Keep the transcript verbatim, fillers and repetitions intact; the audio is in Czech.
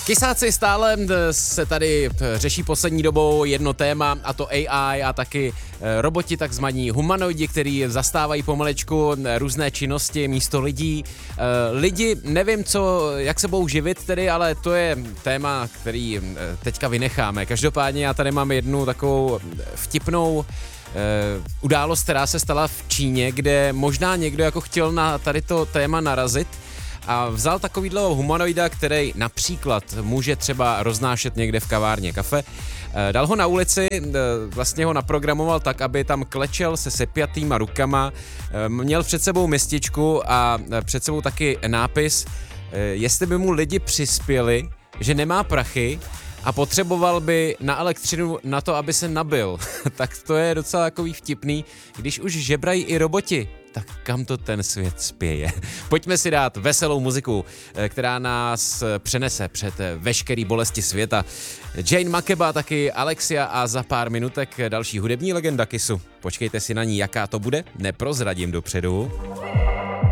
Kysáci, stále se tady řeší poslední dobou jedno téma, a to A I a taky roboti, takzvaní humanoidi, který zastávají pomalečku různé činnosti místo lidí. Lidi, nevím, co, jak se budou živit tedy, ale to je téma, který teďka vynecháme. Každopádně já tady mám jednu takovou vtipnou Uh, událost, která se stala v Číně, kde možná někdo jako chtěl na tady to téma narazit a vzal takovýhle humanoida, který například může třeba roznášet někde v kavárně kafe, uh, dal ho na ulici, uh, vlastně ho naprogramoval tak, aby tam klečel se sepjatýma rukama, uh, měl před sebou mističku a uh, před sebou taky nápis, uh, jestli by mu lidi přispěli, že nemá prachy, a potřeboval by na elektřinu na to, aby se nabil. Tak to je docela takový vtipný. Když už žebrají i roboti, tak kam to ten svět spěje? Pojďme si dát veselou muziku, která nás přenese před veškerý bolesti světa. Jane Makeba, taky Alexia a za pár minutek další hudební legenda Kissu. Počkejte si na ní, jaká to bude, neprozradím dopředu.